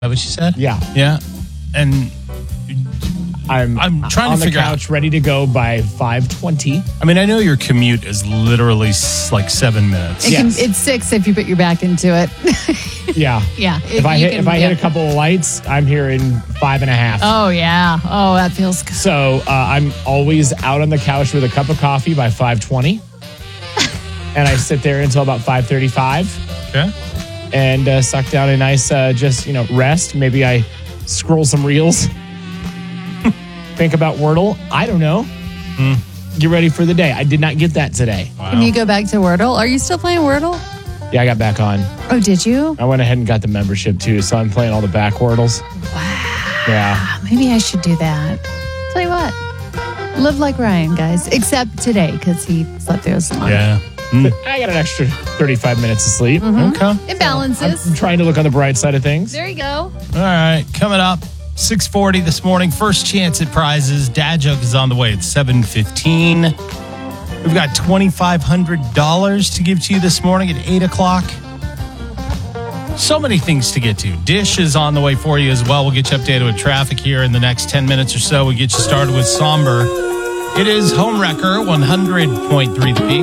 that what you said? Yeah. Yeah. And I'm trying on to figure the couch, ready to go by 5:20. I mean, I know your commute is literally like 7 minutes. It's 6 if you put your back into it. Yeah. Yeah. If I hit a couple of lights, I'm here in 5.5. Oh, yeah. Oh, that feels good. So I'm always out on the couch with a cup of coffee by 5:20. And I sit there until about 5:35. Okay. And suck down a nice, rest. Maybe I scroll some reels. Think about Wordle. I don't know. Get ready for the day. I did not get that today. Wow. Can you go back to Wordle? Are you still playing Wordle? Yeah, I got back on. Oh, did you? I went ahead and got the membership too, so I'm playing all the back Wordles. Wow. Yeah. Maybe I should do that. Tell you what. Live like Ryan, guys. Except today, because he slept through his lunch. Yeah. I got an extra 35 minutes of sleep. Okay. It balances. I'm trying to look on the bright side of things. There you go. All right. Coming up, 6:40 this morning. First chance at prizes. Dad Joke is on the way at 7:15. We've got $2,500 to give to you this morning at 8 o'clock. So many things to get to. Dish is on the way for you as well. We'll get you updated with traffic here in the next 10 minutes or so. We'll get you started with Somber. It is Home Wrecker 100.3 The Peak.